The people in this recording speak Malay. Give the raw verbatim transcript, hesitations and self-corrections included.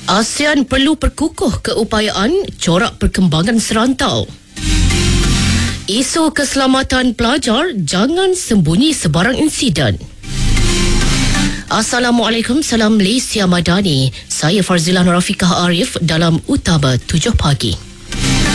ASEAN perlu perkukuh keupayaan corak perkembangan serantau. Isu keselamatan pelajar, jangan sembunyi sebarang insiden. Assalamualaikum, salam Malaysia Madani. Saya Farzila Nurafiqah Arif dalam Utama tujuh pagi.